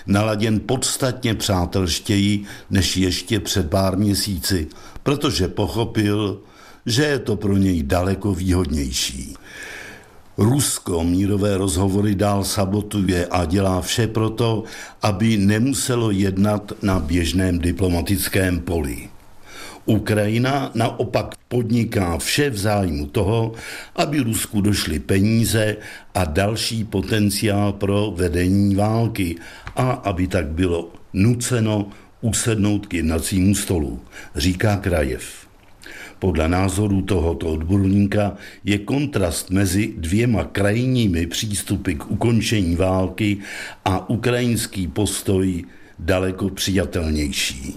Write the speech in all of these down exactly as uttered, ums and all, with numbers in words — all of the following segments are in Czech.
naladěn podstatně přátelštěji než ještě před pár měsíci, protože pochopil, že je to pro něj daleko výhodnější. Rusko mírové rozhovory dál sabotuje a dělá vše proto, aby nemuselo jednat na běžném diplomatickém poli. Ukrajina naopak podniká vše v zájmu toho, aby Rusku došly peníze a další potenciál pro vedení války a aby tak bylo nuceno usednout k jednacímu stolu, říká Krajev. Podle názoru tohoto odborníka je kontrast mezi dvěma krajními přístupy k ukončení války a ukrajinský postoj daleko přijatelnější.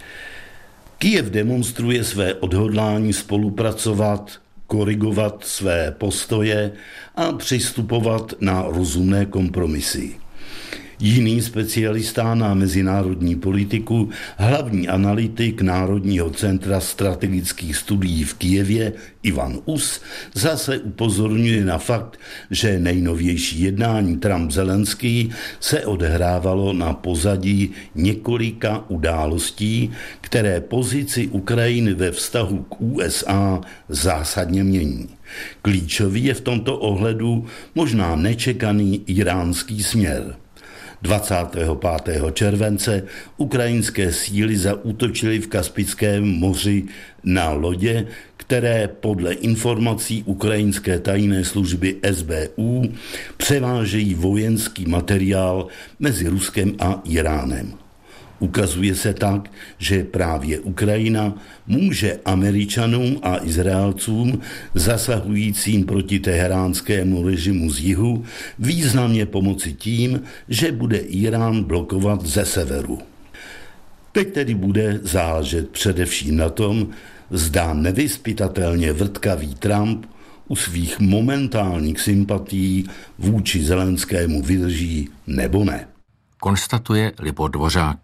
Kyjev demonstruje své odhodlání spolupracovat, korigovat své postoje a přistupovat na rozumné kompromisy. Jiný specialista na mezinárodní politiku, hlavní analytik Národního centra strategických studií v Kyjevě Ivan Us, zase upozorňuje na fakt, že nejnovější jednání Trump-Zelenský se odehrávalo na pozadí několika událostí, které pozici Ukrajiny ve vztahu k U S A zásadně mění. Klíčový je v tomto ohledu možná nečekaný iránský směr. dvacátého pátého července ukrajinské síly zaútočily v Kaspickém moři na lodě, které podle informací ukrajinské tajné služby S B U převážejí vojenský materiál mezi Ruskem a Iránem. Ukazuje se tak, že právě Ukrajina může Američanům a Izraelcům zasahujícím proti teheránskému režimu z jihu významně pomoci tím, že bude Irán blokovat ze severu. Teď tedy bude záležet především na tom, zda nevyzpytatelně vrtkavý Trump u svých momentálních sympatií vůči Zelenskému vydrží nebo ne. Konstatuje Libor Dvořák.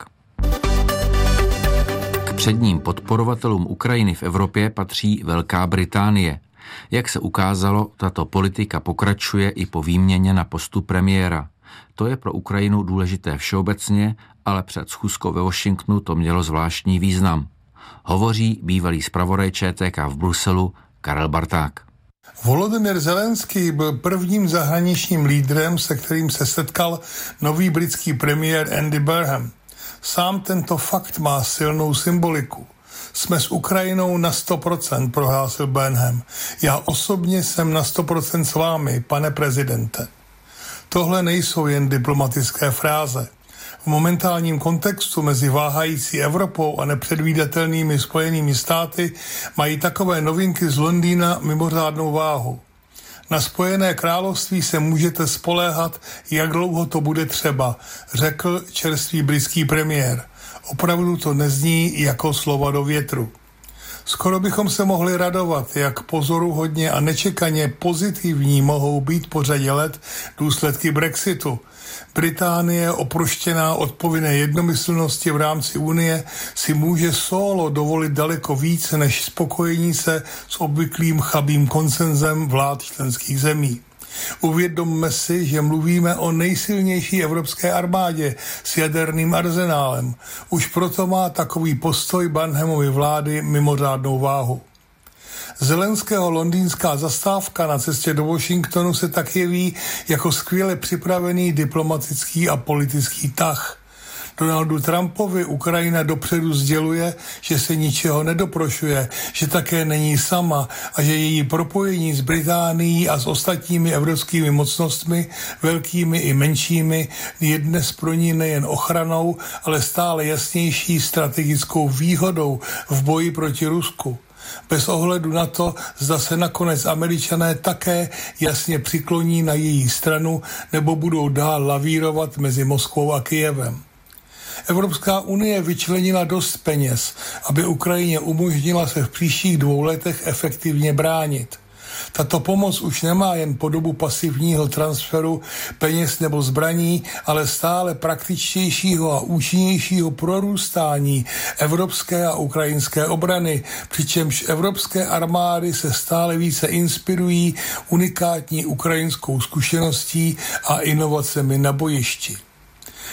K předním podporovatelům Ukrajiny v Evropě patří Velká Británie. Jak se ukázalo, tato politika pokračuje i po výměně na postu premiéra. To je pro Ukrajinu důležité všeobecně, ale před schůzkou ve Washingtonu to mělo zvláštní význam. Hovoří bývalý zpravodaj Č T K v Bruselu Karel Barták. Volodymyr Zelenský byl prvním zahraničním lídrem, se kterým se setkal nový britský premiér Andy Burnham. Sám tento fakt má silnou symboliku. Jsme s Ukrajinou na sto procent, prohlásil Burnham. Já osobně jsem na sto procent s vámi, pane prezidente. Tohle nejsou jen diplomatické fráze. V momentálním kontextu mezi váhající Evropou a nepředvídatelnými Spojenými státy mají takové novinky z Londýna mimořádnou váhu. Na Spojené království se můžete spoléhat, jak dlouho to bude třeba, řekl čerstvý britský premiér. Opravdu to nezní jako slova do větru. Skoro bychom se mohli radovat, jak pozoruhodně a nečekaně pozitivní mohou být po řadě let důsledky Brexitu. Británie, oproštěná od povinné jednomyslnosti v rámci Unie, si může solo dovolit daleko víc než spokojení se s obvyklým chabým konsenzem vlád členských zemí. Uvědomme si, že mluvíme o nejsilnější evropské armádě s jaderným arzenálem. Už proto má takový postoj Burnhamovy vlády mimořádnou váhu. Zelenského londýnská zastávka na cestě do Washingtonu se tak jeví jako skvěle připravený diplomatický a politický tah. Donaldu Trumpovi Ukrajina dopředu sděluje, že se ničeho nedoprošuje, že také není sama a že její propojení s Británií a s ostatními evropskými mocnostmi, velkými i menšími, je dnes pro ní nejen ochranou, ale stále jasnější strategickou výhodou v boji proti Rusku. Bez ohledu na to, zda se nakonec Američané také jasně přikloní na její stranu nebo budou dál lavírovat mezi Moskvou a Kyjevem. Evropská unie vyčlenila dost peněz, aby Ukrajině umožnila se v příštích dvou letech efektivně bránit. Tato pomoc už nemá jen podobu pasivního transferu peněz nebo zbraní, ale stále praktičtějšího a účinnějšího prorůstání evropské a ukrajinské obrany, přičemž evropské armády se stále více inspirují unikátní ukrajinskou zkušeností a inovacemi na bojišti.